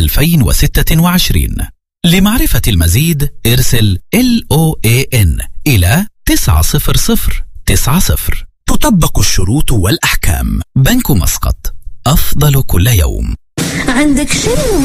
2026. لمعرفة المزيد ارسل LOAN إلى 90090. تطبق الشروط والأحكام. بنك مسقط، أفضل كل يوم. عندك شيء